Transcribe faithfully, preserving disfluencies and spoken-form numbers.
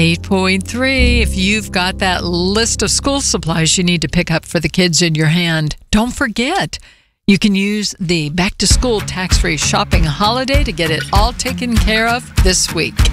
eight point three. If you've got that list of school supplies you need to pick up for the kids in your hand, don't forget, you can use the back-to-school tax-free shopping holiday to get it all taken care of this week.